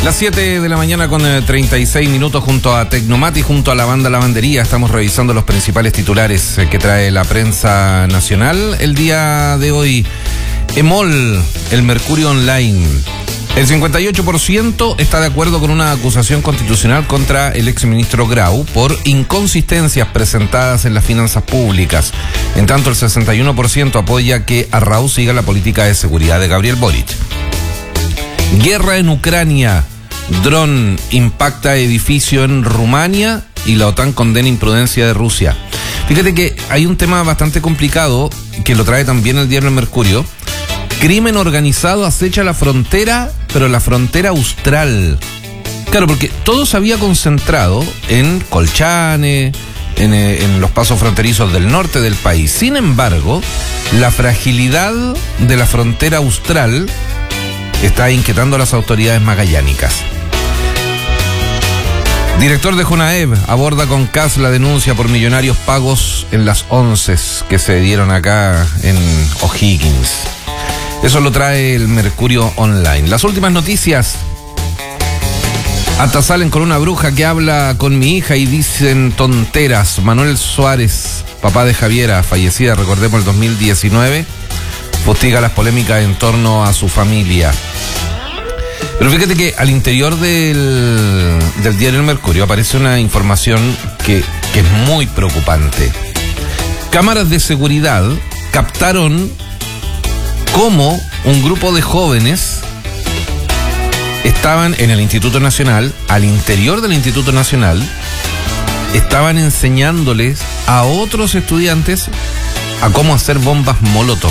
Las 7 de la mañana con 36 minutos junto a Tecnomati, junto a la banda Lavandería. Estamos revisando los principales titulares que trae la prensa nacional el día de hoy. EMOL, el Mercurio Online. El 58% está de acuerdo con una acusación constitucional contra el exministro Grau por inconsistencias presentadas en las finanzas públicas. En tanto, el 61% apoya que Arrau siga la política de seguridad de Gabriel Boric. Guerra en Ucrania. Dron impacta edificio en Rumania y la OTAN condena imprudencia de Rusia. Fíjate que hay un tema bastante complicado que lo trae también el diario El Mercurio. Crimen organizado acecha la frontera, pero la frontera austral. Claro, porque todo se había concentrado en Colchane, en los pasos fronterizos del norte del país. Sin embargo, la fragilidad de la frontera austral está inquietando a las autoridades magallánicas. Director de Junaev aborda con CAS la denuncia por millonarios pagos en las onces que se dieron acá en O'Higgins. Eso lo trae el Mercurio Online. Las últimas noticias. Hasta salen con una bruja que habla con mi hija y dicen tonteras. Manuel Suárez, papá de Javiera, fallecida, recordemos, el 2019, postiga las polémicas en torno a su familia. Pero fíjate que al interior del diario El Mercurio aparece una información que es muy preocupante. Cámaras de seguridad captaron cómo un grupo de jóvenes estaban en el Instituto Nacional, al interior del Instituto Nacional, estaban enseñándoles a otros estudiantes a cómo hacer bombas Molotov.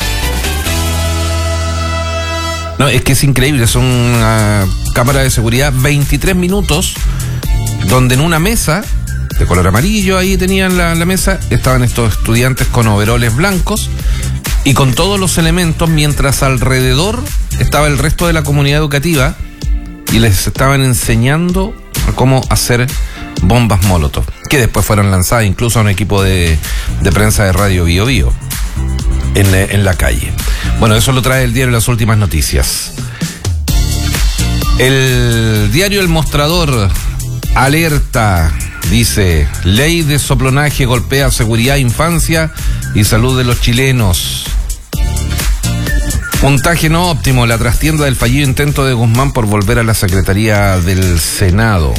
No, es que es increíble, son una cámara de seguridad, 23 minutos, donde en una mesa de color amarillo, ahí tenían la mesa, estaban estos estudiantes con overoles blancos y con todos los elementos, mientras alrededor estaba el resto de la comunidad educativa y les estaban enseñando a cómo hacer bombas Molotov, que después fueron lanzadas incluso a un equipo de prensa de Radio Bio Bio en la calle. Bueno, eso lo trae el diario Las Últimas Noticias. El diario El Mostrador alerta, dice: ley de soplonaje golpea seguridad, infancia y salud de los chilenos. Puntaje no óptimo, la trastienda del fallido intento de Guzmán por volver a la Secretaría del Senado.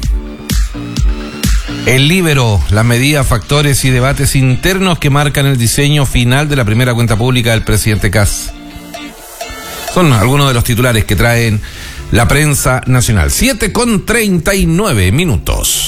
El Líbero, las medidas, factores y debates internos que marcan el diseño final de la primera cuenta pública del presidente Kast. Son algunos de los titulares que traen la prensa nacional. 7:39 minutos.